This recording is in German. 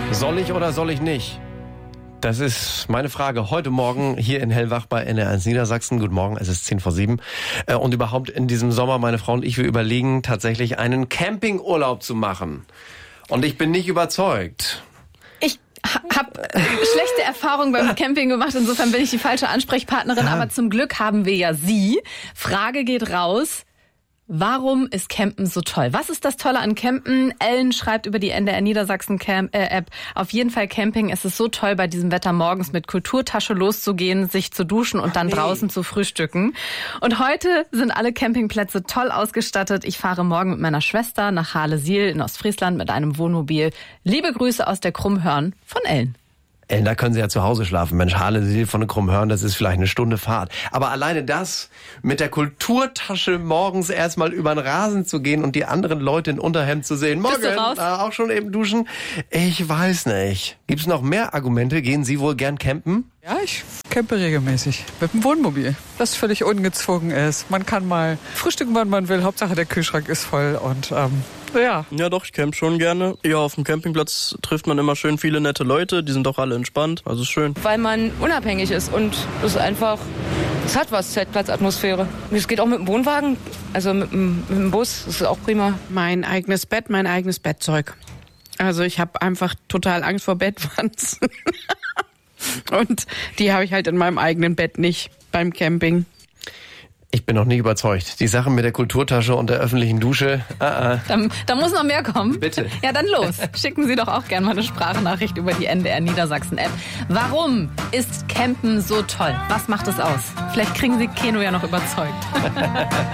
Soll ich oder soll ich nicht? Das ist meine Frage heute Morgen hier in Hellwach bei NR1 Niedersachsen. Guten Morgen, es ist 6:50. Und überhaupt in diesem Sommer, meine Frau und ich, wir überlegen tatsächlich einen Campingurlaub zu machen. Und ich bin nicht überzeugt. Ich habe schlechte Erfahrungen beim Camping gemacht, insofern bin ich die falsche Ansprechpartnerin, aber zum Glück haben wir ja Sie. Frage geht raus. Warum ist Campen so toll? Was ist das Tolle an Campen? Ellen schreibt über die NDR Niedersachsen App. Auf jeden Fall Camping. Es ist so toll, bei diesem Wetter morgens mit Kulturtasche loszugehen, sich zu duschen und dann draußen zu frühstücken. Und heute sind alle Campingplätze toll ausgestattet. Ich fahre morgen mit meiner Schwester nach Harlesiel in Ostfriesland mit einem Wohnmobil. Liebe Grüße aus der Krummhörn von Ellen. Da können Sie ja zu Hause schlafen. Mensch, Harlesiel von der Krummhörn, das ist vielleicht eine Stunde Fahrt. Aber alleine das, mit der Kulturtasche morgens erstmal über den Rasen zu gehen und die anderen Leute in Unterhemd zu sehen. Morgen, auch schon eben duschen. Ich weiß nicht. Gibt's noch mehr Argumente? Gehen Sie wohl gern campen? Ja, ich campe regelmäßig mit dem Wohnmobil, das völlig ungezwungen ist. Man kann mal frühstücken, wann man will. Hauptsache der Kühlschrank ist voll und ja. Ja doch, ich campe schon gerne. Ja, auf dem Campingplatz trifft man immer schön viele nette Leute, die sind auch alle entspannt, also ist schön. Weil man unabhängig ist und es einfach, es hat was, Zeltplatzatmosphäre. Es geht auch mit dem Wohnwagen, also mit dem Bus, das ist auch prima. Mein eigenes Bett, mein eigenes Bettzeug. Also ich habe einfach total Angst vor Bettwanzen. Und die habe ich halt in meinem eigenen Bett nicht beim Camping. Ich bin noch nicht überzeugt. Die Sache mit der Kulturtasche und der öffentlichen Dusche. Da muss noch mehr kommen. Bitte. Ja, dann los. Schicken Sie doch auch gerne mal eine Sprachnachricht über die NDR Niedersachsen App. Warum ist Campen so toll? Was macht es aus? Vielleicht kriegen Sie Keno ja noch überzeugt.